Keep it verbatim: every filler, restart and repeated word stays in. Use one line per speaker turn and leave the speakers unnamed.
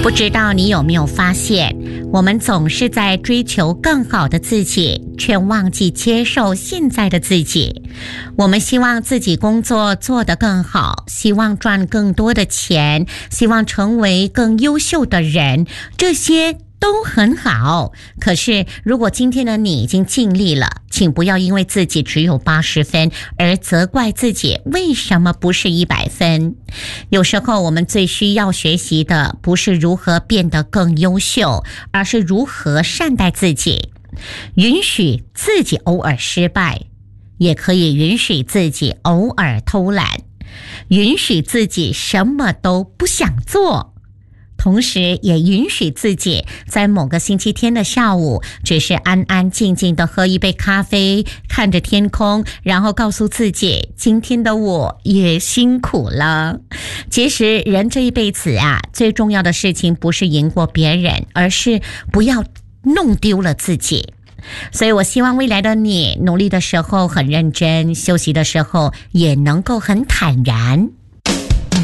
不知道你有没有发现，我们总是在追求更好的自己，却忘记接受现在的自己。我们希望自己工作做得更好，希望赚更多的钱，希望成为更优秀的人，这些都很好。可是如果今天的你已经尽力了，请不要因为自己只有八十分而责怪自己为什么不是一百分。有时候我们最需要学习的不是如何变得更优秀，而是如何善待自己。允许自己偶尔失败，也可以允许自己偶尔偷懒，允许自己什么都不想做，同时也允许自己在某个星期天的下午只是安安静静的喝一杯咖啡，看着天空，然后告诉自己今天的我也辛苦了。其实人这一辈子啊，最重要的事情不是赢过别人，而是不要弄丢了自己。所以我希望未来的你努力的时候很认真，休息的时候也能够很坦然。